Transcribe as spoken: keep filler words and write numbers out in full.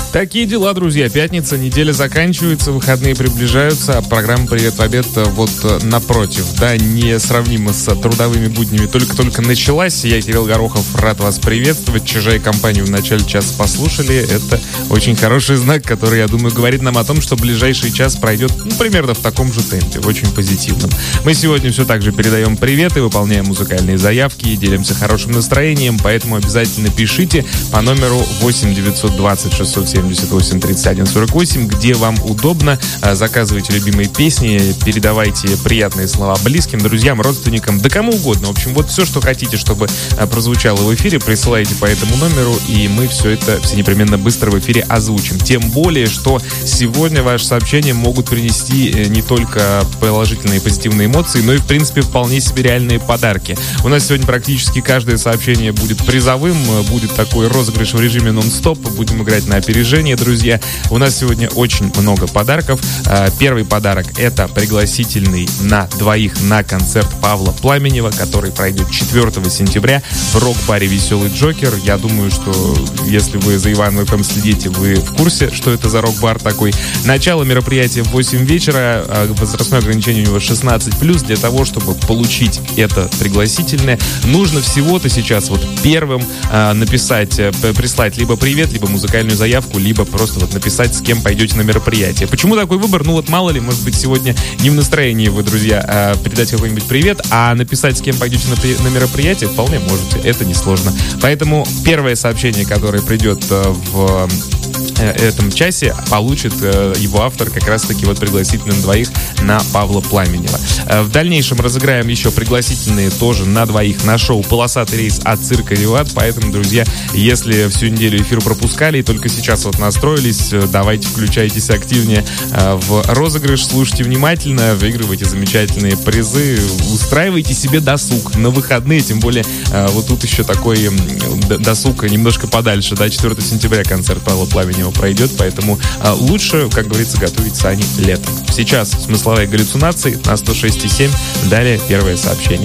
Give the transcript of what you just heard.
Такие дела, друзья. Пятница, неделя заканчивается, выходные приближаются, а программа «Привет в обед» вот напротив, да, несравнимо с трудовыми буднями, только-только началась. Я, Кирилл Горохов, рад вас приветствовать. «Чужая» компанию в начале часа послушали. Это очень хороший знак, который, я думаю, говорит нам о том, что ближайший час пройдет, ну, примерно в таком же темпе, в очень позитивном. Мы сегодня все так же передаем приветы, выполняем музыкальные заявки и делимся хорошим настроением, поэтому обязательно пишите по номеру восемь девятьсот двадцать шестьсот семьдесят восемь тридцать один сорок восемь, где вам удобно. Заказывайте любимые песни, передавайте приятные слова близким, друзьям, родственникам, да кому угодно. В общем, вот все, что хотите, чтобы прозвучало в эфире, присылайте по этому номеру, и мы все это все непременно быстро в эфире озвучим. Тем более, что сегодня ваши сообщения могут принести не только положительные и позитивные эмоции, но и, в принципе, вполне себе реальные подарки. У нас сегодня практически каждое сообщение будет призовым, будет такой розыгрыш в режиме нон-стоп, будем играть на опережение, друзья. У нас сегодня очень много подарков. Первый подарок — это пригласительный на двоих на концерт Павла Пламенева, который пройдет четвёртого сентября в рок-баре «Веселый Джокер». Я думаю, что если вы за Иван эф эм следите, вы в курсе, что это за рок-бар такой. Начало мероприятия в восемь вечера, возрастное ограничение у него шестнадцать плюс. Для того, чтобы получить это пригласительное, нужно всего-то сейчас вот первым написать, прислать либо привет, либо музыкальную заявку, либо просто вот написать, с кем пойдете на мероприятие. Почему такой выбор? Ну вот мало ли, может быть, сегодня не в настроении вы, друзья, передать какой-нибудь привет, а написать, с кем пойдете на, на мероприятие, вполне можете. Это несложно. Поэтому первое сообщение, которое придет в этом часе, получит его автор как раз-таки вот пригласительным двоих на Павла Пламенева. В дальнейшем разыграем еще пригласительные тоже на двоих на шоу «Полосатый рейс» от цирка «Виват». Поэтому, друзья, если всю неделю эфир пропускали и только сейчас вот настроились, давайте включайтесь активнее в розыгрыш, слушайте внимательно, выигрывайте замечательные призы, устраивайте себе досуг на выходные, тем более вот тут еще такой досуг немножко подальше, да, четвёртого сентября концерт Павла Пламенева пройдет, поэтому а, лучше, как говорится, готовить сани летом. Сейчас смысловые галлюцинации на сто шесть и семь. Далее первое сообщение.